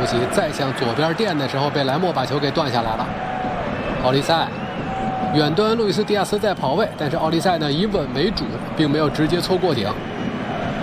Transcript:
休息，再向左边垫的时候，被莱莫把球给断下来了。奥利塞，远端路易斯·迪亚斯在跑位，但是奥利塞呢以稳为主，并没有直接搓过顶。